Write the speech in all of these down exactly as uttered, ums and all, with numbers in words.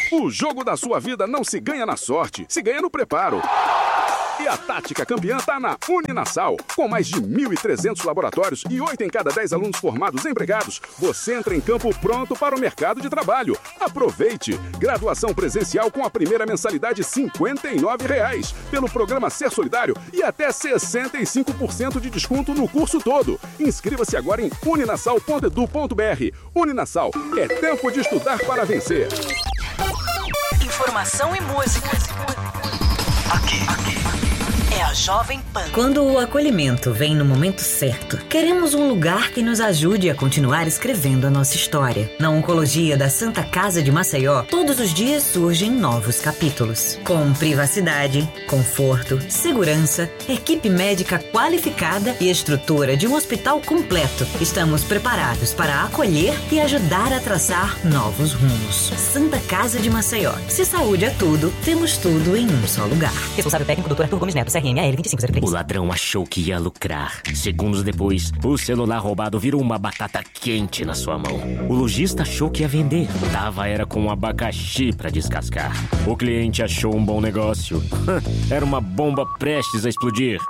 O jogo da sua vida não se ganha na sorte, se ganha no preparo. E a tática campeã tá na Uninasal. Com mais de mil e trezentos laboratórios e oito em cada dez alunos formados empregados, você entra em campo pronto para o mercado de trabalho. Aproveite! Graduação presencial com a primeira mensalidade cinquenta e nove reais pelo programa Ser Solidário e até sessenta e cinco por cento de desconto no curso todo. Inscreva-se agora em uninasal ponto edu ponto br. Uninasal, é tempo de estudar para vencer. Informação e música. Aqui, aqui. É a Jovem Pan. Quando o acolhimento vem no momento certo, queremos um lugar que nos ajude a continuar escrevendo a nossa história. Na Oncologia da Santa Casa de Maceió, todos os dias surgem novos capítulos. Com privacidade, conforto, segurança, equipe médica qualificada e estrutura de um hospital completo, estamos preparados para acolher e ajudar a traçar novos rumos. Santa Casa de Maceió. Se saúde é tudo, temos tudo em um só lugar. Responsável técnico, doutor Arthur Gomes Neto, C R M A L vinte e cinco zero três. O ladrão achou que ia lucrar. Segundos depois, o celular roubado virou uma batata quente na sua mão. O lojista achou que ia vender. Tava era com um abacaxi pra descascar. O cliente achou um bom negócio. Era uma bomba prestes a explodir.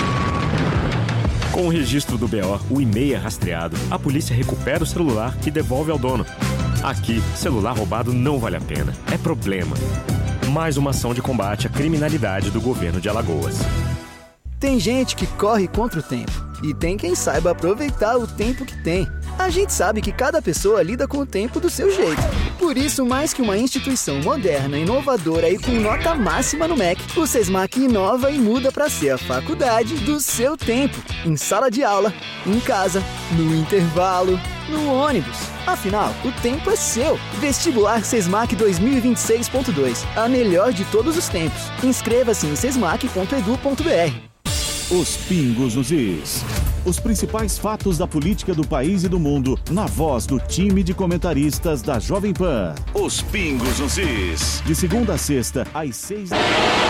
Com o registro do B O, o e-mail é rastreado, a polícia recupera o celular e devolve ao dono. Aqui, celular roubado não vale a pena. É problema. Mais uma ação de combate à criminalidade do governo de Alagoas. Tem gente que corre contra o tempo e tem quem saiba aproveitar o tempo que tem. A gente sabe que cada pessoa lida com o tempo do seu jeito. Por isso, mais que uma instituição moderna, inovadora e com nota máxima no M E C, o SESMAC inova e muda para ser a faculdade do seu tempo. Em sala de aula, em casa, no intervalo, no ônibus. Afinal, o tempo é seu. Vestibular SESMAC dois mil e vinte e seis ponto dois. A melhor de todos os tempos. Inscreva-se em sesmac ponto edu ponto br. Os pingos nos is. Os principais fatos da política do país e do mundo, na voz do time de comentaristas da Jovem Pan. Os pingos nos is. De segunda a sexta, às seis da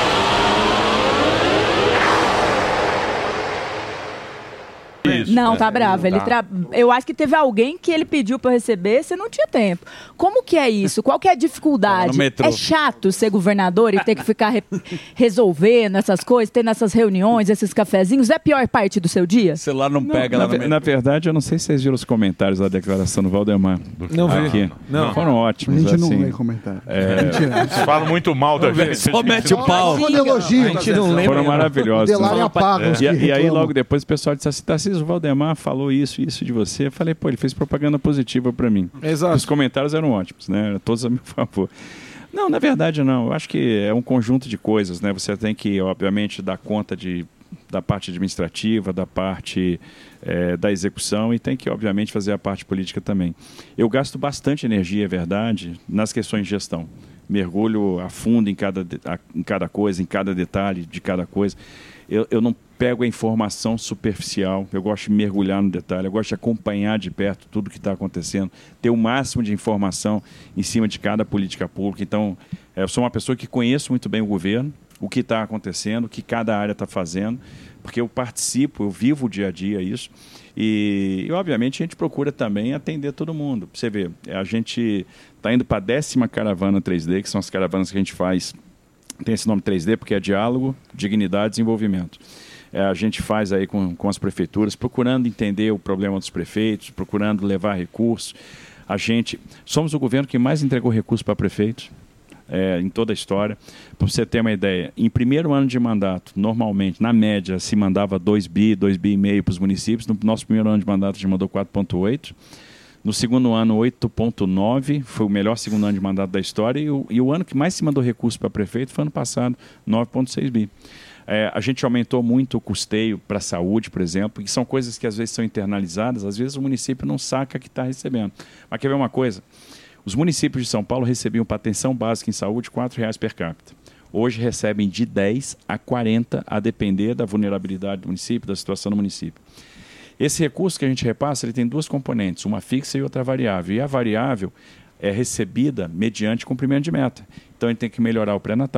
Isso, não, tá bravo. Ele tra... Eu acho que teve alguém que ele pediu pra receber, você não tinha tempo. Como que é isso? Qual que é a dificuldade? É chato ser governador e ter que ficar re... resolvendo essas coisas, tendo essas reuniões, esses cafezinhos? É a pior parte do seu dia? O celular não pega não, lá na, no na verdade, eu não sei se vocês viram os comentários da declaração do Valdemar. Não vi. Aqui. Não. Não. Foram ótimos. A gente assim. não lê comentário. É... Eles falam muito mal da gente. Só mete o pau. Não, elogio, a gente não lembra. Foram maravilhosos. Né? Apaga, é. e, e aí, logo depois, o pessoal disse assim, Tarcísio, o Valdemar falou isso, isso de você. Eu falei, pô, ele fez propaganda positiva pra mim. Exato. Os comentários eram ótimos, né? Todos a meu favor. Não, na verdade não. Eu acho que é um conjunto de coisas, né? Você tem que, obviamente, dar conta de, da parte administrativa, da parte é, da execução e tem que, obviamente, fazer a parte política também. Eu gasto bastante energia, é verdade, nas questões de gestão. Mergulho a fundo em cada, em cada coisa, em cada detalhe de cada coisa. Eu, eu não pego a informação superficial, eu gosto de mergulhar no detalhe, eu gosto de acompanhar de perto tudo que está acontecendo, ter o máximo de informação em cima de cada política pública. Então, eu sou uma pessoa que conheço muito bem o governo, o que está acontecendo, o que cada área está fazendo, porque eu participo, eu vivo o dia a dia isso. E, e, obviamente, a gente procura também atender todo mundo. Você vê, a gente está indo para a décima caravana três D, que são as caravanas que a gente faz, tem esse nome três D porque é diálogo, dignidade e desenvolvimento. É, a gente faz aí com, com as prefeituras, procurando entender o problema dos prefeitos, procurando levar recursos. A gente, somos o governo que mais entregou recursos para prefeitos. É, em toda a história. Para você ter uma ideia, em primeiro ano de mandato, normalmente, na média, se mandava dois bi, dois bi e meio para os municípios. No nosso primeiro ano de mandato, a gente mandou quatro vírgula oito. No segundo ano, oito vírgula nove. Foi o melhor segundo ano de mandato da história. E o, e o ano que mais se mandou recurso para prefeito foi ano passado, nove vírgula seis bi. É, a gente aumentou muito o custeio para a saúde, por exemplo, e são coisas que às vezes são internalizadas, às vezes o município não saca que está recebendo. Mas quer ver uma coisa? Os municípios de São Paulo recebiam para atenção básica em saúde quatro reais per capita. Hoje recebem de dez a quarenta, a depender da vulnerabilidade do município, da situação do município. Esse recurso que a gente repassa, ele tem duas componentes, uma fixa e outra variável. E a variável é recebida mediante cumprimento de meta. Então, ele tem que melhorar o pré-natal,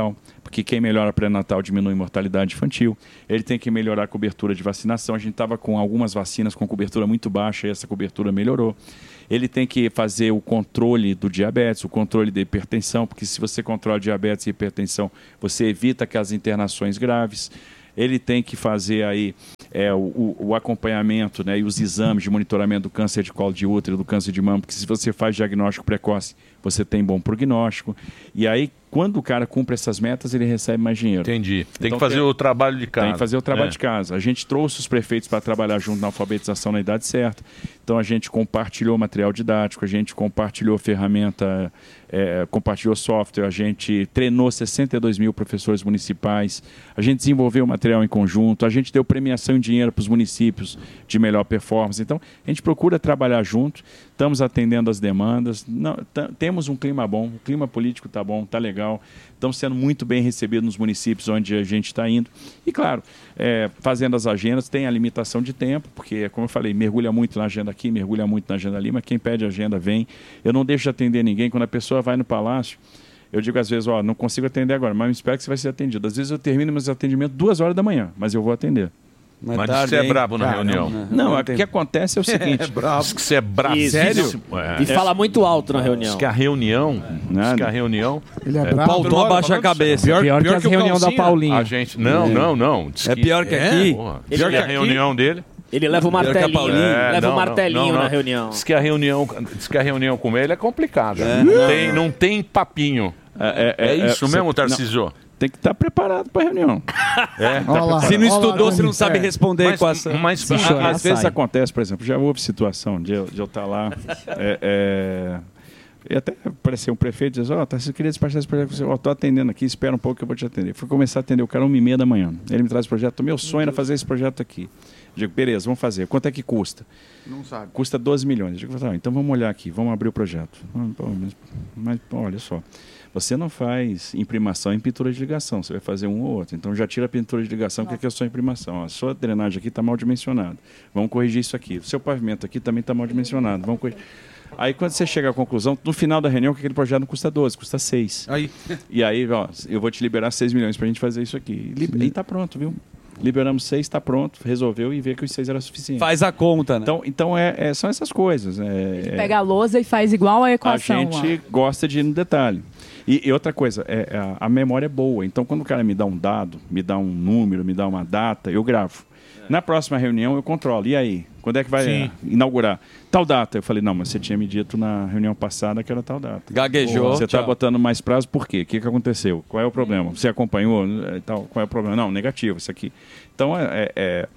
porque quem melhora pré-natal diminui a mortalidade infantil. Ele tem que melhorar a cobertura de vacinação. A gente estava com algumas vacinas com cobertura muito baixa e essa cobertura melhorou. Ele tem que fazer o controle do diabetes, o controle da hipertensão, porque se você controla diabetes e hipertensão, você evita aquelas internações graves. Ele tem que fazer aí é, o, o acompanhamento, né, e os exames de monitoramento do câncer de colo de útero, do câncer de mama, porque se você faz diagnóstico precoce, você tem bom prognóstico. E aí, quando o cara cumpre essas metas, ele recebe mais dinheiro. Entendi. Tem então, que fazer tem, o trabalho de casa. Tem que fazer o trabalho é. de casa. A gente trouxe os prefeitos para trabalhar junto na alfabetização na idade certa. Então, a gente compartilhou material didático, a gente compartilhou ferramenta, é, compartilhou software, a gente treinou sessenta e dois mil professores municipais, a gente desenvolveu material em conjunto, a gente deu premiação em dinheiro para os municípios de melhor performance. Então, a gente procura trabalhar junto, estamos atendendo as demandas, não, temos um clima bom, o clima político está bom, está legal, estamos sendo muito bem recebidos nos municípios onde a gente está indo. E, claro, é, fazendo as agendas, tem a limitação de tempo, porque, como eu falei, mergulha muito na agenda aqui, mergulha muito na agenda ali, mas quem pede agenda vem. Eu não deixo de atender ninguém. Quando a pessoa vai no palácio, eu digo às vezes, ó, não consigo atender agora, mas me espero que você vai ser atendido. Às vezes eu termino meus atendimentos duas horas da manhã, mas eu vou atender. Mas, mas tarde, você é brabo na Caramba. reunião. Não, não, o que acontece é o seguinte. É brabo. Diz que você é brabo. Isso, Sério? Isso. É. E fala muito alto na reunião. Diz que a reunião... É. Diz que a reunião... Ele é, é brabo. O Paulo abaixa a cabeça. Pior, pior, pior que, que a reunião da Paulinha. A gente... Não, é. não, não. Diz é que... pior que aqui? Porra. Pior que a reunião dele... Ele leva o martelinho, é, leva não, o martelinho não, não, na reunião. Diz que a reunião, diz que a reunião com ele é complicada. É. Não, tem, não tem papinho. É, é, é isso mesmo, Tarcísio? Tem que estar preparado para a reunião. É, tá lá, se não estudou, você não sabe responder a equação. Mas, mas a, às vezes acontece, por exemplo, já houve situação de eu, de eu estar lá... É, é, e até apareceu um prefeito e diz, ó, oh, Tarcísio, eu queria despachar esse projeto. Ó, oh, tô atendendo aqui, espera um pouco que eu vou te atender. Fui começar a atender o cara uma e meia da manhã. Ele me traz o projeto, meu sonho era fazer esse projeto aqui. Eu digo, beleza, vamos fazer. Quanto é que custa? Não sabe. Custa doze milhões. Eu digo, ah, então vamos olhar aqui, vamos abrir o projeto. Mas, mas olha só, você não faz imprimação em pintura de ligação, você vai fazer um ou outro. Então já tira a pintura de ligação, que é só imprimação. A sua drenagem aqui está mal dimensionada. Vamos corrigir isso aqui. O seu pavimento aqui também está mal dimensionado. Vamos corrigir. Aí quando você chega à conclusão, no final da reunião, que aquele projeto não custa doze, custa seis. Aí. E aí, ó, eu vou te liberar seis milhões para a gente fazer isso aqui. E está pronto, viu? Liberamos seis, está pronto, resolveu e vê que os seis era suficiente. Faz a conta, né? Então, então é, é, são essas coisas. É, Pega a lousa e faz igual a equação. A gente ó. gosta de ir no detalhe. E, e outra coisa, é, a, a memória é boa. Então, quando o cara me dá um dado, me dá um número, me dá uma data, eu gravo. É. Na próxima reunião eu controlo. E aí? Quando é que vai Sim. inaugurar? Tal data. Eu falei, não, mas você tinha me dito na reunião passada que era tal data. Gaguejou. Você está botando mais prazo por quê? O que, que aconteceu? Qual é o problema? Você acompanhou? Tal, qual é o problema? Não, negativo, isso aqui. Então, é, é,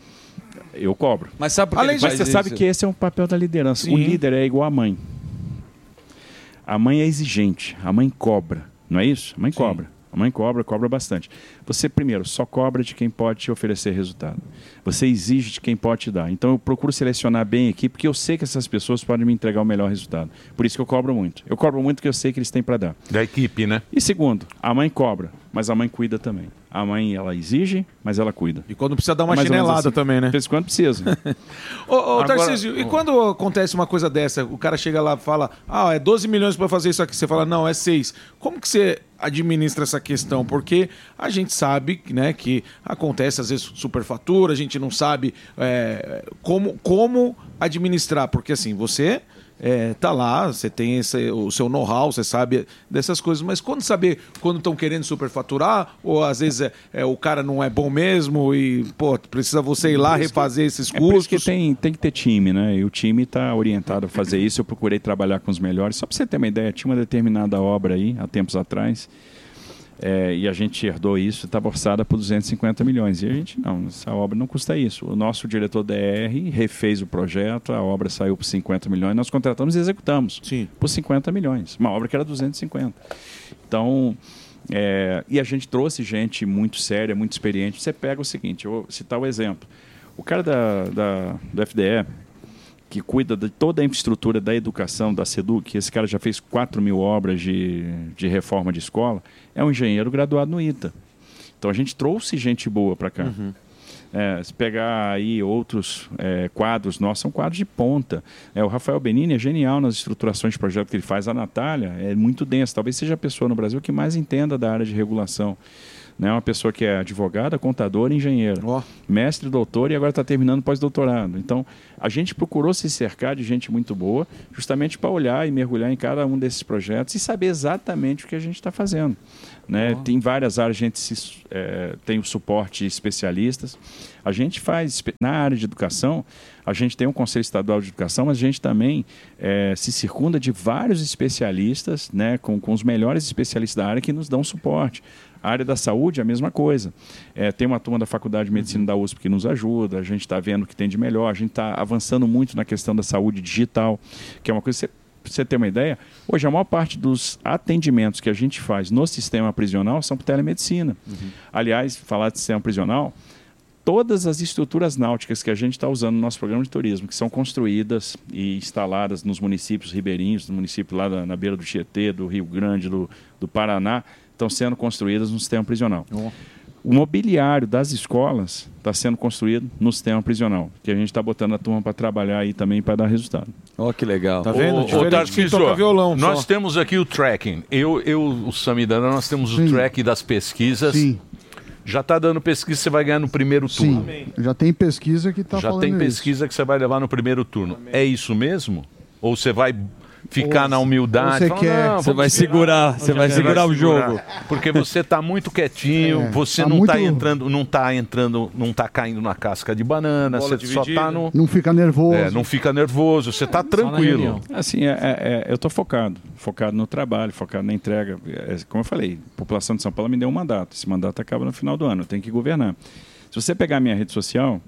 eu cobro. Mas sabe por que Mas você isso? sabe que esse é um papel da liderança. Sim. O líder é igual a mãe. A mãe é exigente, a mãe cobra. Não é isso? A mãe Sim. cobra. A mãe cobra, cobra bastante. Você, primeiro, só cobra de quem pode te oferecer resultado. Você exige de quem pode te dar. Então, eu procuro selecionar bem a equipe, porque eu sei que essas pessoas podem me entregar o melhor resultado. Por isso que eu cobro muito. Eu cobro muito porque eu sei que eles têm para dar. Da equipe, né? E segundo, a mãe cobra, mas a mãe cuida também. A mãe, ela exige, mas ela cuida. E quando precisa dar uma é chinelada assim, também, né? De vez em quando precisa. Ô, ô Tarcísio, e quando acontece uma coisa dessa, o cara chega lá e fala, ah, é doze milhões para fazer isso aqui. Você fala, não, é seis. Como que você administra essa questão? Porque a gente sabe, né, que acontece às vezes superfatura, a gente não sabe é, como, como administrar. Porque assim, você... É, tá lá, você tem esse, o seu know-how, você sabe dessas coisas, mas quando saber quando estão querendo superfaturar, ou às vezes é, é, o cara não é bom mesmo e pô, precisa você ir lá refazer esses custos. É por isso que tem, tem que ter time, né? E o time está orientado a fazer isso. Eu procurei trabalhar com os melhores. Só para você ter uma ideia, tinha uma determinada obra aí, há tempos atrás, é, e a gente herdou isso, estava orçada por duzentos e cinquenta milhões. E a gente, não, essa obra não custa isso. O nosso diretor D R refez o projeto, a obra saiu por cinquenta milhões, nós contratamos e executamos Sim. por cinquenta milhões. Uma obra que era duzentos e cinquenta. Então, é, e a gente trouxe gente muito séria, muito experiente. Você pega o seguinte, eu vou citar o exemplo. O cara da, da, do F D E, que cuida de toda a infraestrutura da educação, da SEDUC, esse cara já fez quatro mil obras de, de reforma de escola, é um engenheiro graduado no I T A. Então a gente trouxe gente boa para cá. Uhum. É, se pegar aí outros é, quadros nossos, são quadros de ponta. É, o Rafael Benini é genial nas estruturações de projeto que ele faz. A Natália é muito densa. Talvez seja a pessoa no Brasil que mais entenda da área de regulação. Né? Uma pessoa que é advogada, contadora e engenheira. Oh. Mestre, doutor e agora está terminando pós-doutorado. Então, a gente procurou se cercar de gente muito boa, justamente para olhar e mergulhar em cada um desses projetos e saber exatamente o que a gente está fazendo. Né? Oh. Tem várias áreas, a gente se, é, tem o suporte de especialistas. A gente faz, na área de educação, a gente tem um Conselho Estadual de Educação, mas a gente também é, se circunda de vários especialistas, né, com, com os melhores especialistas da área que nos dão suporte. A área da saúde é a mesma coisa. É, tem uma turma da Faculdade de Medicina da U S P que nos ajuda, a gente está vendo o que tem de melhor, a gente está avançando muito na questão da saúde digital, que é uma coisa que você... Para você ter uma ideia, hoje a maior parte dos atendimentos que a gente faz no sistema prisional são por telemedicina. Uhum. Aliás, falar de sistema prisional, todas as estruturas náuticas que a gente está usando no nosso programa de turismo, que são construídas e instaladas nos municípios ribeirinhos, no município lá da, na beira do Tietê, do Rio Grande, do, do Paraná, estão sendo construídas no sistema prisional. Oh. O mobiliário das escolas está sendo construído no sistema prisional, que a gente está botando a turma para trabalhar aí também para dar resultado. Ó, oh, que legal. Tá vendo? Ô, ô, Tarcísio, violão, nós só. temos aqui o tracking. Eu, eu o Samidana, nós temos Sim. o track das pesquisas. Sim. Já está dando pesquisa, você vai ganhar no primeiro turno. Sim. Já tem pesquisa que está falando Já tem pesquisa isso. que você vai levar no primeiro turno. Amém. É isso mesmo? Ou você vai... ficar ou, na humildade, você, fala, quer, você vai segurar, você vai segurar o jogo, porque você está muito quietinho, é, você tá não está muito... entrando, não está entrando, não está caindo na casca de banana, Bola você dividida. só está no, não fica nervoso, é, não fica nervoso, você está tranquilo. Assim, é, é, eu estou focado, focado no trabalho, focado na entrega. É, como eu falei, a população de São Paulo me deu um mandato, esse mandato acaba no final do ano, eu tenho que governar. Se você pegar a minha rede social,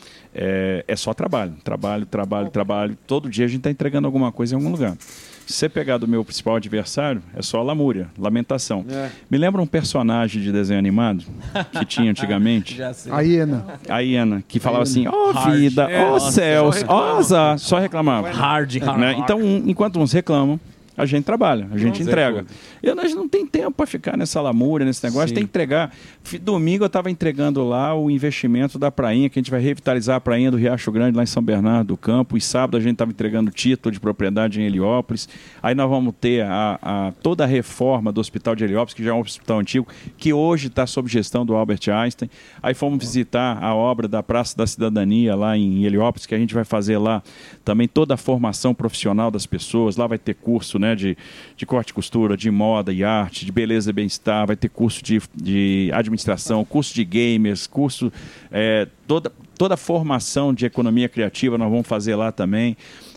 É, é só trabalho, trabalho, trabalho, trabalho. Todo dia a gente está entregando alguma coisa em algum lugar. Se você pegar do meu principal adversário, é só lamúria, lamentação. É. Me lembra um personagem de desenho animado que tinha antigamente? A hiena. A hiena, que falava assim, ó oh, vida, ó oh, céus, ó oh, azar. Só reclamava. Hard, hard, né? hard. Então, um, enquanto uns reclamam, a gente trabalha, a gente não entrega. E nós não tem tempo para ficar nessa lamúria, nesse negócio, Sim. tem que entregar. Domingo eu estava entregando lá o investimento da prainha, que a gente vai revitalizar a prainha do Riacho Grande, lá em São Bernardo do Campo. E sábado a gente estava entregando título de propriedade em Heliópolis. Aí nós vamos ter a, a, toda a reforma do Hospital de Heliópolis, que já é um hospital antigo, que hoje está sob gestão do Albert Einstein. Aí fomos visitar a obra da Praça da Cidadania, lá em Heliópolis, que a gente vai fazer lá também toda a formação profissional das pessoas. Lá vai ter curso, né, de, de corte e costura, de moda e arte, de beleza e bem-estar, vai ter curso de, de administração, curso de gamers, curso, é, toda, toda a formação de economia criativa nós vamos fazer lá também.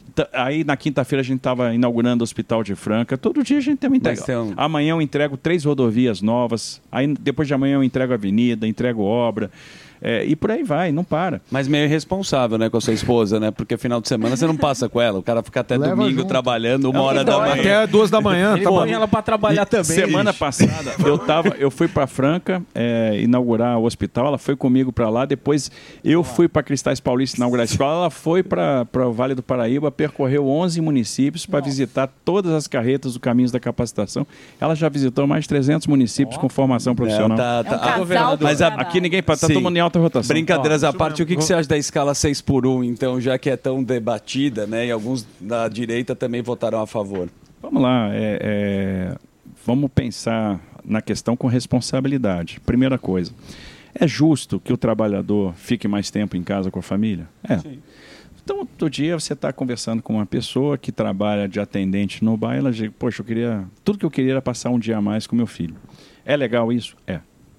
Aí na quinta-feira a gente estava inaugurando o Hospital de Franca. Todo dia a gente tem uma entrega. Um... Amanhã eu entrego três rodovias novas. Aí depois de amanhã eu entrego avenida, entrego obra. É, e por aí vai, não para. Mas meio irresponsável, né, com a sua esposa, né? Porque final de semana você não passa com ela. O cara fica até Leva domingo junto. trabalhando, uma não, hora da manhã. Até duas da manhã. Tá põe ela para trabalhar também. Semana bicho. passada, eu, tava, eu fui para Franca é, inaugurar o hospital. Ela foi comigo para lá. Depois eu fui para Cristais Paulista inaugurar a escola. Ela foi para o Vale do Paraíba, percorreu onze municípios para visitar todas as carretas do Caminhos da Capacitação. Ela já visitou mais de trezentos municípios oh. com formação profissional. É, tá, tá. É um casal Mas a, aqui ninguém está todo mundo em alta rotação. Brincadeiras à parte, o que, que você acha da escala seis por um, então, já que é tão debatida, né? E alguns da direita também votaram a favor. Vamos lá, é, é, vamos pensar na questão com responsabilidade. Primeira coisa, é justo que o trabalhador fique mais tempo em casa com a família? É. Sim. Então, outro dia você está conversando com uma pessoa que trabalha de atendente no bar e ela diz, poxa, eu queria, tudo que eu queria era passar um dia a mais com meu filho. É legal isso? É.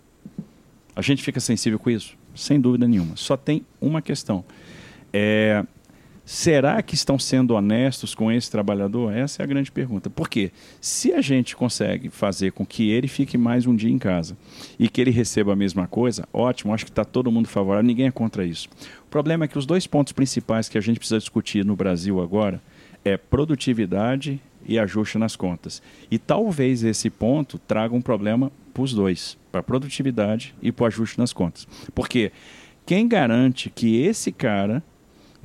A gente fica sensível com isso? Sem dúvida nenhuma. Só tem uma questão. É, será que estão sendo honestos com esse trabalhador? Essa é a grande pergunta. Por quê? Se a gente consegue fazer com que ele fique mais um dia em casa e que ele receba a mesma coisa, ótimo, acho que está todo mundo favorável, ninguém é contra isso. O problema é que os dois pontos principais que a gente precisa discutir no Brasil agora é produtividade e ajuste nas contas. E talvez esse ponto traga um problema para os dois, para a produtividade e para o ajuste nas contas. Porque quem garante que esse cara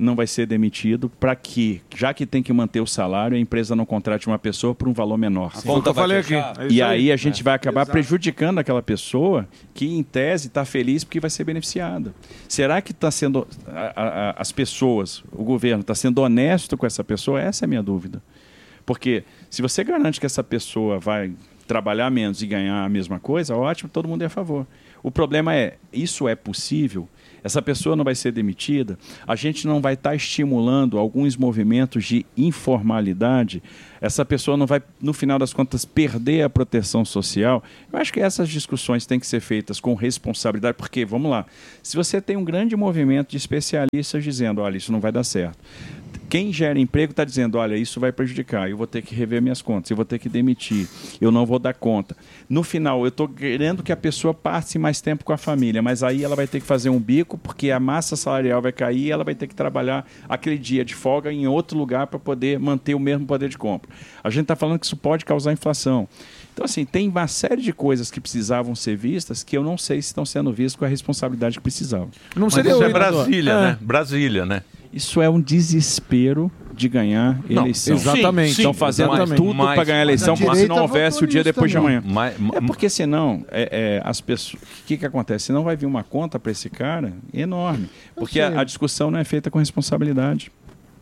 não vai ser demitido para que, já que tem que manter o salário, a empresa não contrate uma pessoa por um valor menor. A conta eu falei aqui. É e aí, aí a gente é. vai acabar Exato. prejudicando aquela pessoa que, em tese, está feliz porque vai ser beneficiada. Será que está sendo a, a, as pessoas, o governo, está sendo honesto com essa pessoa? Essa é a minha dúvida. Porque se você garante que essa pessoa vai trabalhar menos e ganhar a mesma coisa, ótimo, todo mundo é a favor. O problema é, isso é possível? Essa pessoa não vai ser demitida? A gente não vai estar estimulando alguns movimentos de informalidade? Essa pessoa não vai, no final das contas, perder a proteção social? Eu acho que essas discussões têm que ser feitas com responsabilidade, porque, vamos lá, se você tem um grande movimento de especialistas dizendo, olha, isso não vai dar certo. Quem gera emprego está dizendo, olha, isso vai prejudicar, eu vou ter que rever minhas contas, eu vou ter que demitir, eu não vou dar conta. No final, eu estou querendo que a pessoa passe mais tempo com a família, mas aí ela vai ter que fazer um bico, porque a massa salarial vai cair e ela vai ter que trabalhar aquele dia de folga em outro lugar para poder manter o mesmo poder de compra. A gente está falando que isso pode causar inflação. Então, assim, tem uma série de coisas que precisavam ser vistas que eu não sei se estão sendo vistas com a responsabilidade que precisavam. Não seria isso é Brasília, é. né? Brasília, né? Isso é um desespero de ganhar não, eleição. Exatamente. Estão fazendo exatamente. tudo para ganhar eleição, como se não houvesse o dia depois também. de amanhã. Mas, mas, é porque senão, é, é, as pessoas. O que, que acontece? Senão vai vir uma conta para esse cara enorme. Porque a, a discussão não é feita com responsabilidade.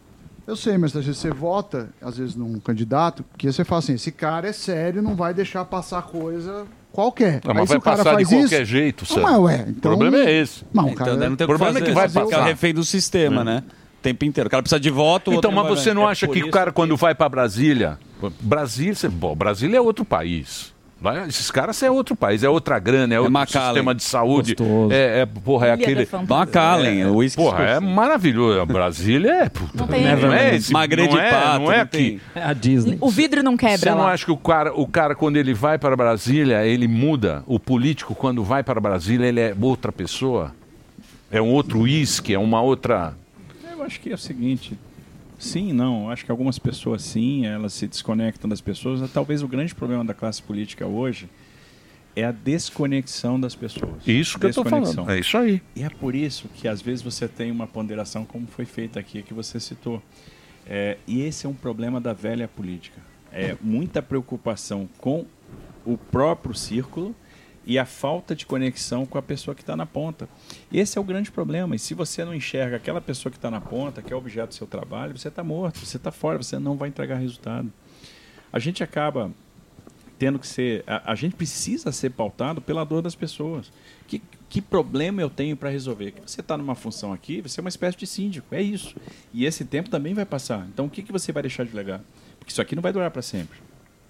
Eu sei, mas às vezes você vota, às vezes, num candidato, porque você fala assim, esse cara é sério, não vai deixar passar coisa qualquer. Não, mas aí, vai o cara passar de faz qualquer isso, jeito, não, mas, ué, então... O problema é esse. Não, então, cara, não tem o problema fazer, é que vai ficar passar. refém do sistema, É. né? O tempo inteiro. O cara precisa de voto. o Então, outro mas não você vai- não é acha por que o isso cara, quando vai para Brasília... Brasília, você- bom, Brasília é outro país. Vai- Esses caras é outro país, é outra grana, é outro Macallen. sistema de saúde. Gostoso. É, é, porra, é Ilha da aquele. Fantasia. Macallen, é, o whisky Porra, é escocês. maravilhoso. Brasília é. Puta, Não tem não erro. é esse, Magre não de é, pato, não é não aqui. tem. É a Disney. O vidro não quebra Você não lá. acha que o cara, o cara, quando ele vai para Brasília, ele muda? O político, quando vai para Brasília, ele é outra pessoa? É um outro uísque, é uma outra. Eu acho que é o seguinte. Sim, não. Eu acho que algumas pessoas, sim, elas se desconectam das pessoas. Talvez o grande problema da classe política hoje é a desconexão das pessoas. Isso que eu estou falando. É isso aí. E é por isso que, às vezes, você tem uma ponderação, como foi feita aqui, que você citou. É, e esse é um problema da velha política. É muita preocupação com o próprio círculo e a falta de conexão com a pessoa que está na ponta. Esse é o grande problema. E se você não enxerga aquela pessoa que está na ponta, que é objeto do seu trabalho, você está morto, você está fora, você não vai entregar resultado. A gente acaba tendo que ser... A, a gente precisa ser pautado pela dor das pessoas. Que, que problema eu tenho para resolver? Que você está numa função aqui, você é uma espécie de síndico, é isso. E esse tempo também vai passar. Então, o que, que você vai deixar de legar? Porque isso aqui não vai durar para sempre.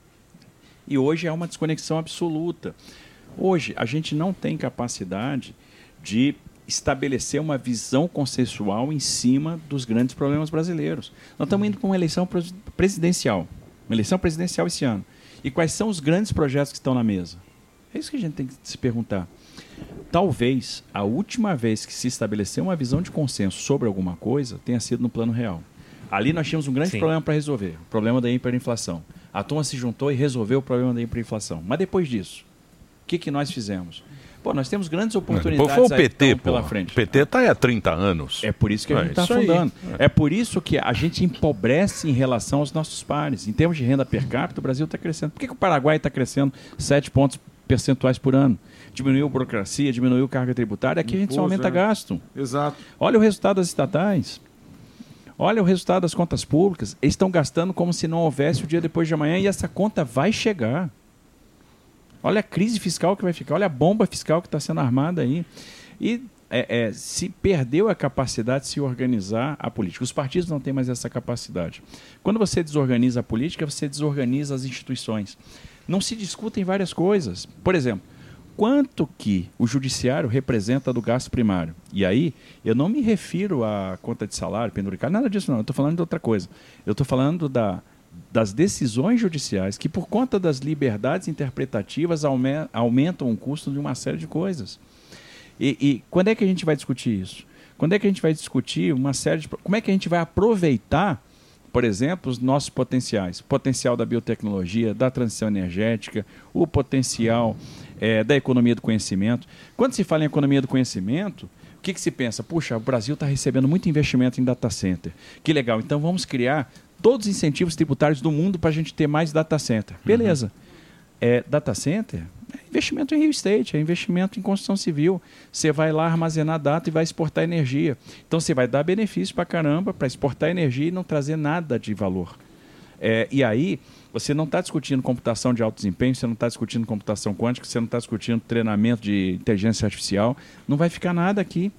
E hoje é uma desconexão absoluta. Hoje, a gente não tem capacidade de estabelecer uma visão consensual em cima dos grandes problemas brasileiros. Nós estamos indo para uma eleição presidencial. Uma eleição presidencial esse ano. E quais são os grandes projetos que estão na mesa? É isso que a gente tem que se perguntar. Talvez a última vez que se estabeleceu uma visão de consenso sobre alguma coisa tenha sido no Plano Real. Ali nós tínhamos um grande Sim. problema para resolver, o problema da hiperinflação. A turma se juntou e resolveu o problema da hiperinflação. Mas depois disso, o que, que nós fizemos? Pô, nós temos grandes oportunidades Depois foi o aí P T, que estão pela pô. frente. O P T está aí há trinta anos. É por isso que a É, gente está isso aí. afundando. É. por isso que a gente empobrece em relação aos nossos pares. Em termos de renda per capita, o Brasil está crescendo. Por que, que o Paraguai está crescendo sete pontos percentuais por ano? Diminuiu a burocracia, diminuiu a carga tributária. Aqui a gente só Imposto, aumenta né? gasto. Exato. Olha o resultado das estatais. Olha o resultado das contas públicas. Eles estão gastando como se não houvesse o dia depois de amanhã e essa conta vai chegar. Olha a crise fiscal que vai ficar, olha a bomba fiscal que está sendo armada aí. E é, é, se perdeu a capacidade de se organizar a política. Os partidos não têm mais essa capacidade. Quando você desorganiza a política, você desorganiza as instituições. Não se discutem várias coisas. Por exemplo, quanto que o judiciário representa do gasto primário? E aí, eu não me refiro à conta de salário, penduricário, nada disso não. Eu estou falando de outra coisa. Eu estou falando da... das decisões judiciais que, por conta das liberdades interpretativas, aume- aumentam o custo de uma série de coisas. E, e quando é que a gente vai discutir isso? Quando é que a gente vai discutir uma série de... Como é que a gente vai aproveitar, por exemplo, os nossos potenciais? O potencial da biotecnologia, da transição energética, o potencial é, da economia do conhecimento. Quando se fala em economia do conhecimento, O que, que se pensa? Puxa, o Brasil está recebendo muito investimento em data center. Que legal, então vamos criar todos os incentivos tributários do mundo para a gente ter mais data center. Beleza. Uhum. É, data center é investimento em real estate, é investimento em construção civil. Você vai lá armazenar data e vai exportar energia. Então você vai dar benefício para caramba para exportar energia e não trazer nada de valor. É, e aí você não está discutindo computação de alto desempenho, você não está discutindo computação quântica, você não está discutindo treinamento de inteligência artificial. Não vai ficar nada aqui.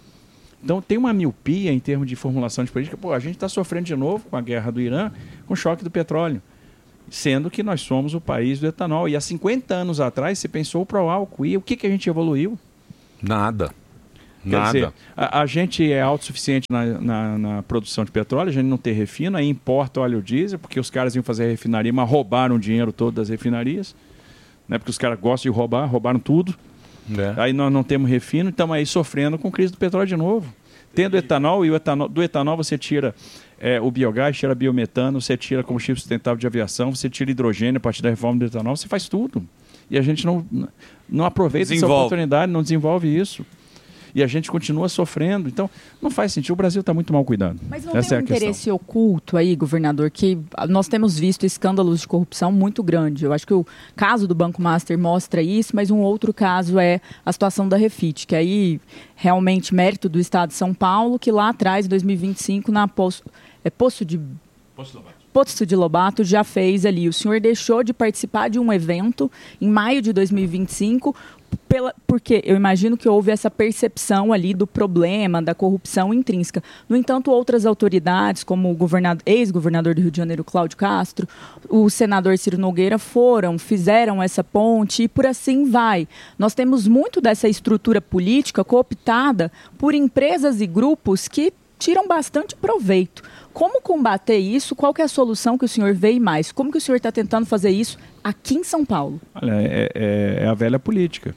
Então tem uma miopia em termos de formulação de política. Pô, a gente está sofrendo de novo com a guerra do Irã, com o choque do petróleo. Sendo que nós somos o país do etanol. E há cinquenta anos atrás se pensou para o álcool. E o que, que a gente evoluiu? Nada. Quer Nada. dizer, a, a gente é autossuficiente na, na, na produção de petróleo, a gente não tem refino, aí importa óleo diesel, porque os caras iam fazer a refinaria, mas roubaram o dinheiro todo das refinarias, né? Porque os caras gostam de roubar, roubaram tudo. É. Aí nós não temos refino, estamos aí sofrendo com crise do petróleo de novo. Tendo etanol, e o etanol, do etanol você tira é, o biogás, tira biometano, você tira combustível sustentável de aviação, você tira hidrogênio a partir da reforma do etanol, você faz tudo. E a gente não, não aproveita desenvolve. essa oportunidade, não desenvolve isso. E a gente continua sofrendo. Então, não faz sentido. O Brasil está muito mal cuidado. Mas não Essa tem é um a questão. interesse oculto aí, governador, que nós temos visto escândalos de corrupção muito grandes. Eu acho que o caso do Banco Master mostra isso, mas um outro caso é a situação da Refit, que aí realmente mérito do Estado de São Paulo, que lá atrás, em dois mil e vinte e cinco, na Poço, é Poço de... Poço Lobato. Poço de Lobato já fez ali. O senhor deixou de participar de um evento em maio de dois mil e vinte e cinco, pela, porque eu imagino que houve essa percepção ali do problema, da corrupção intrínseca. No entanto, outras autoridades, como o governador, ex-governador do Rio de Janeiro, Cláudio Castro, o senador Ciro Nogueira, foram, fizeram essa ponte e por assim vai. Nós temos muito dessa estrutura política cooptada por empresas e grupos que tiram bastante proveito. Como combater isso? Qual que é a solução que o senhor vê e mais? Como que o senhor está tentando fazer isso aqui em São Paulo? Olha, é, é, é a velha política.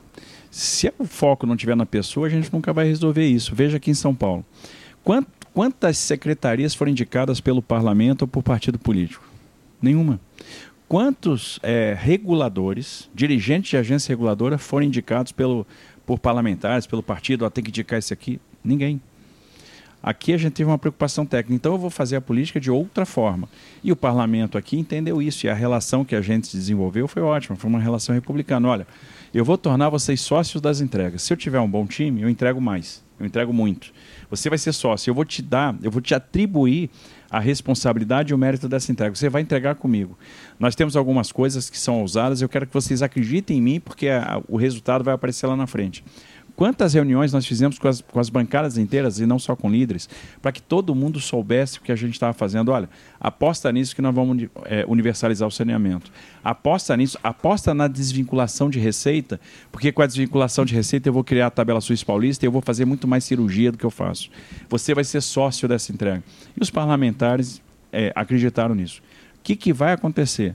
Se o foco não estiver na pessoa, a gente nunca vai resolver isso. Veja aqui em São Paulo. Quant, quantas secretarias foram indicadas pelo parlamento ou por partido político? Nenhuma. Quantos é, reguladores, dirigentes de agência reguladora foram indicados pelo, por parlamentares, pelo partido? Ah, tem que indicar esse aqui? Ninguém. Aqui a gente teve uma preocupação técnica, então eu vou fazer a política de outra forma. E o parlamento aqui entendeu isso, e a relação que a gente desenvolveu foi ótima, foi uma relação republicana. Olha, eu vou tornar vocês sócios das entregas. Se eu tiver um bom time, eu entrego mais, eu entrego muito. Você vai ser sócio, eu vou te dar, eu vou te atribuir a responsabilidade e o mérito dessa entrega. Você vai entregar comigo. Nós temos algumas coisas que são ousadas, eu quero que vocês acreditem em mim, porque a, o resultado vai aparecer lá na frente. Quantas reuniões nós fizemos com as, com as bancadas inteiras, e não só com líderes, para que todo mundo soubesse o que a gente estava fazendo. Olha, aposta nisso que nós vamos é, universalizar o saneamento. Aposta nisso, aposta na desvinculação de receita, porque com a desvinculação de receita eu vou criar a tabela Suíça Paulista e eu vou fazer muito mais cirurgia do que eu faço. Você vai ser sócio dessa entrega. E os parlamentares é, acreditaram nisso. O que, que vai acontecer?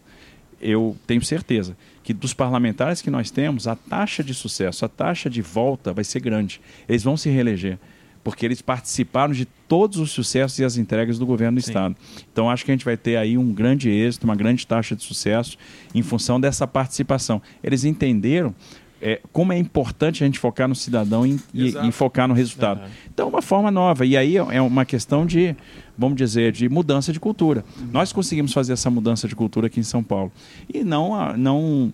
Eu tenho certeza que dos parlamentares que nós temos, a taxa de sucesso, a taxa de volta vai ser grande. Eles vão se reeleger, porque eles participaram de todos os sucessos e as entregas do governo do Sim. Estado. Então, acho que a gente vai ter aí um grande êxito, uma grande taxa de sucesso em função dessa participação. Eles entenderam é, como é importante a gente focar no cidadão e, e, e focar no resultado. Uhum. Então, uma forma nova. E aí é uma questão de, vamos dizer, de mudança de cultura. Uhum. Nós conseguimos fazer essa mudança de cultura aqui em São Paulo. E não, não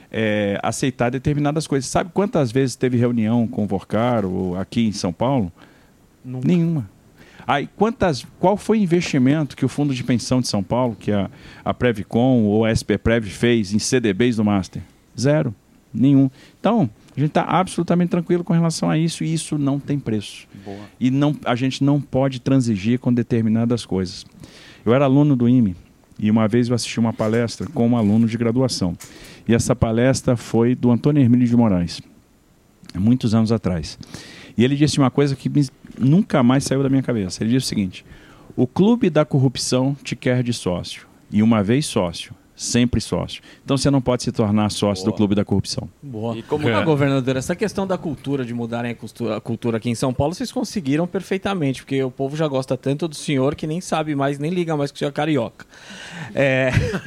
é, aceitar determinadas coisas. Sabe quantas vezes teve reunião com o Vorcaro aqui em São Paulo? Nunca. Nenhuma. Aí, quantas, qual foi o investimento que o Fundo de Pensão de São Paulo, que a, a Previcom ou a S P Prev fez em C D Bs do Master? Zero. Nenhum. Então, a gente está absolutamente tranquilo com relação a isso, e isso não tem preço. Boa. E não, a gente não pode transigir com determinadas coisas. Eu era aluno do I M E e uma vez eu assisti uma palestra com um aluno de graduação. E essa palestra foi do Antônio Hermílio de Moraes, há muitos anos atrás. E ele disse uma coisa que me, nunca mais saiu da minha cabeça. Ele disse o seguinte: o clube da corrupção te quer de sócio, e uma vez sócio, sempre sócio. Então você não pode se tornar sócio Boa. do clube da corrupção. Boa. E como é. governador, essa questão da cultura, de mudarem a cultura, a cultura aqui em São Paulo, vocês conseguiram perfeitamente, porque o povo já gosta tanto do senhor que nem sabe mais, nem liga mais que o senhor é carioca. É...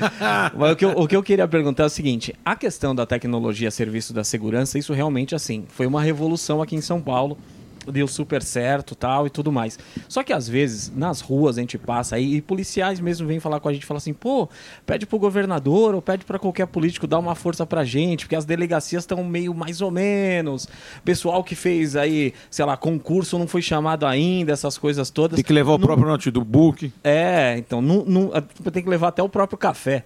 Mas o que, eu, o que eu queria perguntar é o seguinte: a questão da tecnologia a serviço da segurança, isso realmente, assim, foi uma revolução aqui em São Paulo. deu super certo tal, e tudo mais. Só que às vezes, nas ruas a gente passa aí, e policiais mesmo vêm falar com a gente, falam assim, pô, pede pro governador ou pede pra qualquer político dar uma força pra gente, porque as delegacias estão meio mais ou menos. Pessoal que fez aí, sei lá, concurso não foi chamado ainda, essas coisas todas. Tem que levar o não... próprio notebook. É, então, não, não, tem que levar até o próprio café.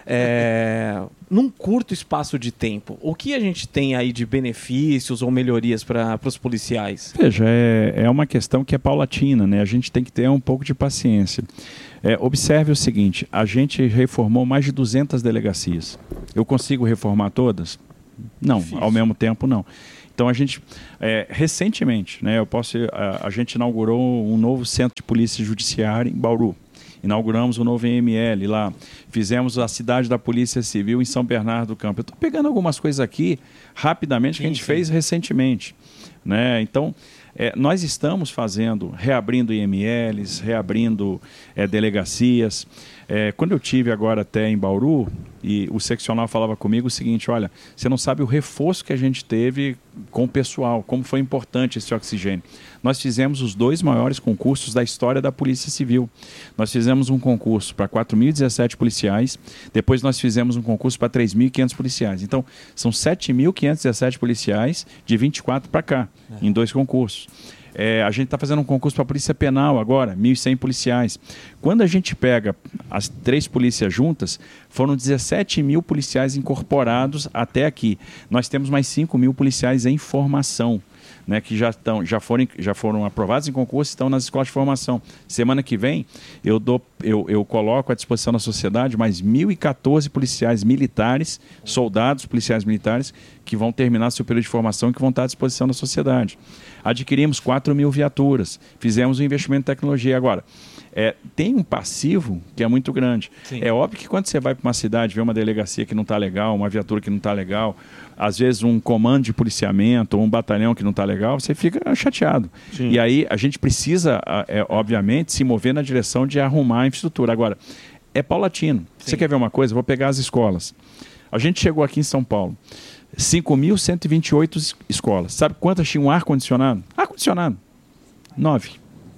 É, num curto espaço de tempo, o que a gente tem aí de benefícios ou melhorias para os policiais? Veja, é, é uma questão que é paulatina, né? A gente tem que ter um pouco de paciência. É, observe o seguinte, a gente reformou mais de duzentas delegacias. Eu consigo reformar todas? Não, Difícil. Ao mesmo tempo não. Então a gente, é, recentemente, né, eu posso, a, a gente inaugurou um novo centro de polícia judiciária em Bauru. Inauguramos o novo I M L lá, fizemos a cidade da Polícia Civil em São Bernardo do Campo. Eu estou pegando algumas coisas aqui, rapidamente, sim, que a gente sim. fez recentemente. Né? Então, é, nós estamos fazendo, reabrindo I M Ls, reabrindo é, delegacias. É, quando eu tive agora até em Bauru, e o seccional falava comigo o seguinte, olha, você não sabe o reforço que a gente teve com o pessoal, como foi importante esse oxigênio. Nós fizemos os dois maiores concursos da história da Polícia Civil. Nós fizemos um concurso para quatro mil e dezessete policiais, depois nós fizemos um concurso para três mil e quinhentos policiais. Então, são sete mil quinhentos e dezessete policiais de vinte e quatro para cá, é. em dois concursos. É, a gente está fazendo um concurso para a Polícia Penal agora, mil e cem policiais. Quando a gente pega as três polícias juntas, foram dezessete mil policiais incorporados até aqui. Nós temos mais cinco mil policiais em formação, né, que já, estão, já, foram, já foram aprovados em concurso e estão nas escolas de formação. Semana que vem, eu, dou, eu, eu coloco à disposição da sociedade mais mil e quatorze policiais militares, soldados policiais militares, que vão terminar seu período de formação e que vão estar à disposição da sociedade. Adquirimos quatro mil viaturas, fizemos um investimento em tecnologia. Agora, é, tem um passivo que é muito grande. Sim. É óbvio que quando você vai para uma cidade, vê uma delegacia que não está legal, uma viatura que não está legal, às vezes um comando de policiamento ou um batalhão que não está legal, você fica chateado. Sim. E aí a gente precisa, é, obviamente, se mover na direção de arrumar a infraestrutura. Agora, é paulatino. Sim. Você quer ver uma coisa? Vou pegar as escolas. A gente chegou aqui em São Paulo. cinco mil cento e vinte e oito escolas. Sabe quantas tinham ar-condicionado? Ar-condicionado. Nove.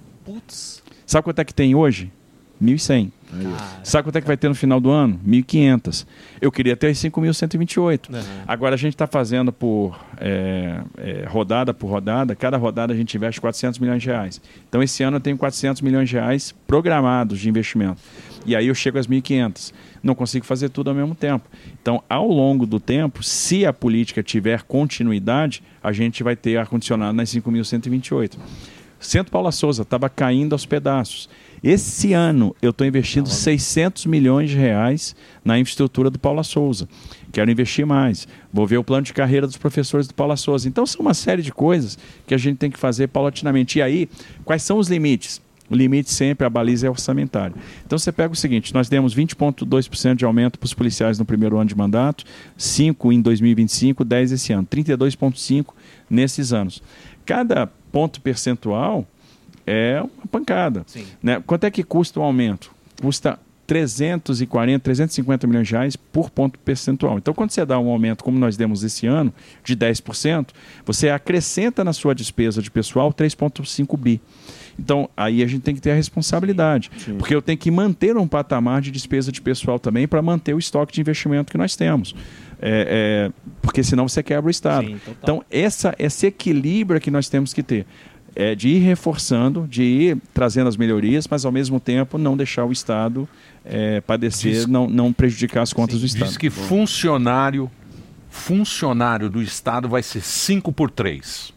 Putz. Sabe quanto é que tem hoje? mil e cem. Ah, Sabe quanto é que vai ter no final do ano? mil e quinhentas. Eu queria ter cinco mil cento e vinte e oito. Uhum. Agora a gente está fazendo por é, é, rodada por rodada. Cada rodada a gente investe quatrocentos milhões de reais. Então esse ano eu tenho quatrocentos milhões de reais programados de investimento. E aí eu chego às mil e quinhentas. Não consigo fazer tudo ao mesmo tempo. Então, ao longo do tempo, se a política tiver continuidade, a gente vai ter ar-condicionado nas cinco mil cento e vinte e oito. Centro Paula Souza estava caindo aos pedaços. Esse ano eu estou investindo seiscentos milhões de reais na infraestrutura do Paula Souza. Quero investir mais. Vou ver o plano de carreira dos professores do Paula Souza. Então são uma série de coisas que a gente tem que fazer paulatinamente. E aí, quais são os limites? O limite sempre, a baliza é orçamentária. Então você pega o seguinte, nós demos vinte vírgula dois por cento de aumento para os policiais no primeiro ano de mandato, cinco por cento em dois mil e vinte e cinco, dez por cento esse ano, trinta e dois vírgula cinco por cento nesses anos. Cada ponto percentual é uma pancada. Né? Quanto é que custa o aumento? Custa trezentos e quarenta, trezentos e cinquenta milhões de reais por ponto percentual. Então, quando você dá um aumento, como nós demos esse ano, de dez por cento, você acrescenta na sua despesa de pessoal três vírgula cinco bi. Então, aí a gente tem que ter a responsabilidade. Sim. Porque eu tenho que manter um patamar de despesa de pessoal também para manter o estoque de investimento que nós temos. É, é, porque senão você quebra o Estado. Sim, então, essa, esse equilíbrio que nós temos que ter. É de ir reforçando, de ir trazendo as melhorias, mas ao mesmo tempo não deixar o Estado é, padecer, diz, não, não prejudicar as contas sim, do Estado. Diz que funcionário, funcionário do Estado vai ser cinco por três.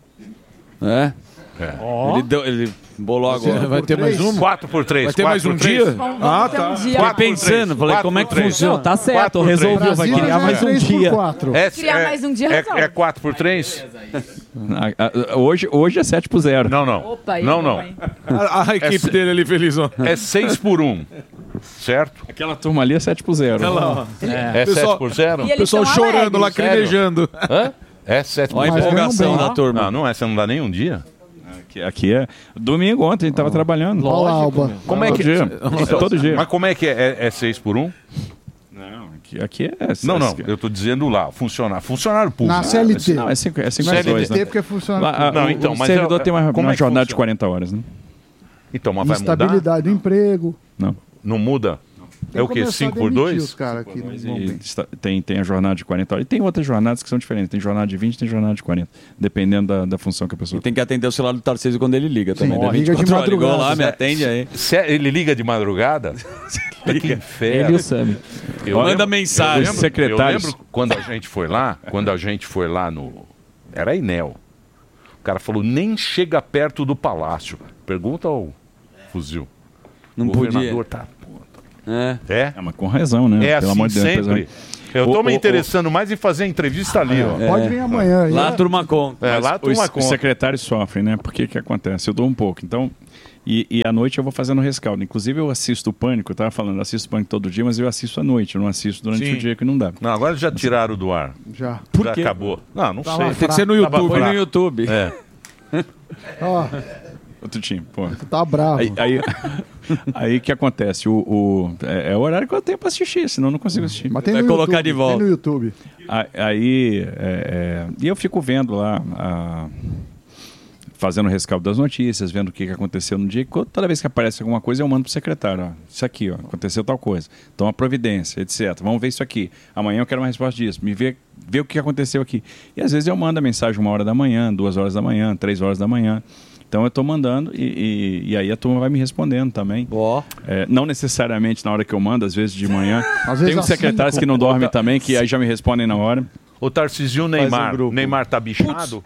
É? É. Oh. Ele, deu, ele bolou agora. Vai ter mais um? quatro por três. Vai ter mais um dia? Ah, tá. Fiquei pensando, falei, como é que funciona? Tá certo, resolveu, vai criar mais um dia. É, criar mais um dia, é, é quatro por três? Hoje, hoje é sete por zero. Não, não. Opa, não, não. A, a equipe é, dele ali feliz, ó. É seis por um. Certo? Aquela turma ali é sete por zero. É, é sete por zero? O pessoal chorando, lacrimejando. Hã? É sete por zero. Olha a empolgação da turma. Não, não é, você não dá nem um dia? Aqui, aqui é domingo ontem, a gente estava oh. trabalhando. Lógico. Como é que todo dia. Então, todo dia. Mas como é que é? É, é seis por um? Não, Aqui, aqui é... Não, não, eu tô dizendo lá, funcionário, funcionário público. Na C L T. Não, é cinco mais dois. C L T porque é funcionário Lá, público. não, então, o mas servidor é, tem uma, uma é jornada de quarenta horas, né? Então, mas vai mudar? Estabilidade do emprego. Não. Não muda? Tem É o quê? cinco por dois? Os cara aqui E está- tem, tem a jornada de quarenta horas. E tem outras jornadas que são diferentes. Tem jornada de vinte, tem jornada de quarenta. Dependendo da, da função que a pessoa tem. Tem que atender o celular do Tarcísio quando ele liga também. Sim, né? liga de vinte e quatro horas, madrugada. igual lá, me atende aí. Se ele liga de madrugada? Que inferno. Ele e o Sami. Eu Manda lembro- mensagem. Eu lembro, Secretários. eu lembro quando a gente foi lá, quando a gente foi lá no... Era a Enel. O cara falou, nem chega perto do palácio. Pergunta ao fuzil. Não o podia. governador tá... É. É? É, mas com razão, né? É Pelo assim amor de Deus, sempre. apesar- Eu tô O- me o- interessando mais em fazer a entrevista ali, ó. Pode vir amanhã. aí, Lá né? turma conta. É, Mas lá a turma os, conta. os secretários sofrem, né? Por que que acontece? Eu dou um pouco. Então, e, e à noite eu vou fazendo rescaldo. Inclusive eu assisto o Pânico, eu tava falando, eu assisto o Pânico todo dia, mas eu assisto à noite, eu não assisto durante Sim. o dia que não dá. Não, agora já tiraram do ar. Já. Já acabou. Não, não Tava sei. fraco. Tem que ser no Tava YouTube. fraco. Foi no YouTube. É. Ó, Outro time, pô. tá bravo. Aí, aí, aí que acontece? O, o- é, é o horário que eu tenho pra assistir, senão eu não consigo assistir. Mas tem no YouTube, Tem no YouTube. Aí, aí, é, é, e eu fico vendo lá, a- fazendo o rescaldo das notícias, vendo o que que aconteceu no dia. Toda vez que aparece alguma coisa, eu mando pro secretário. Ó, isso aqui, ó, aconteceu tal coisa. Toma providência, etcétera. Vamos ver isso aqui. Amanhã eu quero uma resposta disso. Me vê, vê o que aconteceu aqui. E às vezes eu mando a mensagem uma hora da manhã, duas horas da manhã, três horas da manhã. Então eu estou mandando e, e, e aí a turma vai me respondendo também. É, não necessariamente na hora que eu mando, às vezes de manhã. Às Tem vezes uns secretários assim, que não com- dormem também, que aí já me respondem na hora. O Tarcísio Neymar. Neymar tá bichado?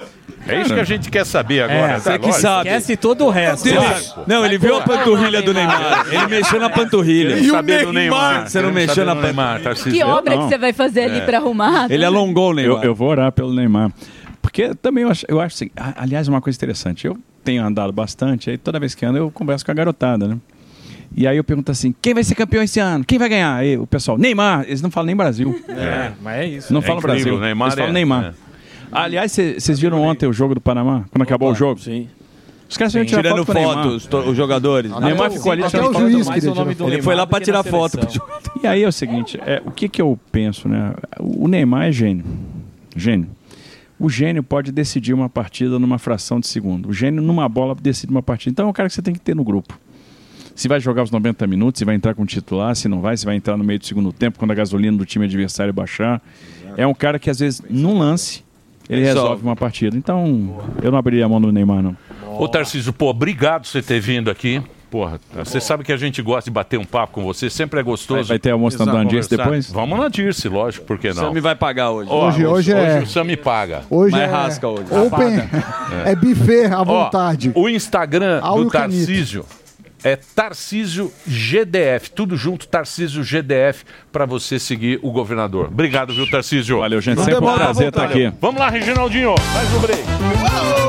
É isso que a gente quer saber agora. É, tá? você que Lógico. sabe. Esquece todo o resto. Deus. Vai. Não, ele viu a panturrilha do Neymar. Ele mexeu na panturrilha. Queremos saber do Neymar. Você não Queremos mexeu saber na do Neymar, Tarcísio. Que obra não. que você vai fazer ali É. pra arrumar? Ele alongou o Neymar. Eu, eu vou orar pelo Neymar. Porque também eu acho, eu acho assim, a- aliás, uma coisa interessante, eu tenho andado bastante, aí toda vez que ando eu converso com a garotada, né? E aí eu pergunto assim, quem vai ser campeão esse ano? Quem vai ganhar? Aí o pessoal, Neymar, eles não falam nem Brasil. É, mas é isso. Não É falam incrível, Brasil, Neymar eles falam é- Neymar. é. Aliás, vocês viram ontem o jogo do Panamá? Quando acabou o jogo? Sim. Os caras iam tirar Tirando foto com o Neymar. fotos, to- os jogadores. O Neymar ficou ali Até tirando o foto. juiz mais queria o nome tirar do Ele Neymar foi lá do pra que tirar na foto. seleção. E aí é o seguinte, é, o que que eu penso, né? O Neymar é gênio. Gênio. O gênio pode decidir uma partida numa fração de segundo. O gênio, numa bola, decide uma partida. Então é um cara que você tem que ter no grupo. Se vai jogar os noventa minutos, se vai entrar com titular, se não vai, se vai entrar no meio do segundo tempo, quando a gasolina do time adversário baixar. É um cara que, às vezes, num lance, ele Resolve. resolve uma partida. Então, eu não abriria a mão do Neymar, não. Ô Tarcísio, pô, obrigado por você ter vindo aqui. Porra, você sabe que a gente gosta de bater um papo com você, sempre é gostoso. Vai ter almoço na Dirce conversar. depois? Vamos na Dirce, lógico, por que O não? Sami vai pagar hoje. Ó, Hoje- hoje é- Hoje o Sami paga. Hoje Mas é rasca hoje. Open, é buffet à Ó, vontade. o Instagram All do you can eat. Tarcísio é Tarcísio G D F, tudo junto, Tarcísio G D F, pra você seguir o governador. Obrigado, viu, Tarcísio? Valeu, gente. Não Sempre um demora pra prazer voltar. estar aqui. Vamos lá, Reginaldinho, mais um break.